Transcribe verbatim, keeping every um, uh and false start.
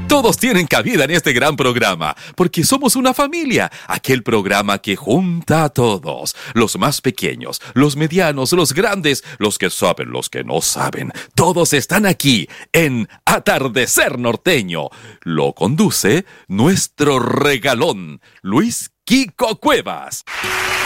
Todos tienen cabida en este gran programa, porque somos una familia, aquel programa que junta a todos, los más pequeños, los medianos, los grandes, los que saben, los que no saben, todos están aquí en Atardecer Norteño. Lo conduce nuestro regalón, Luis Kiko Cuevas.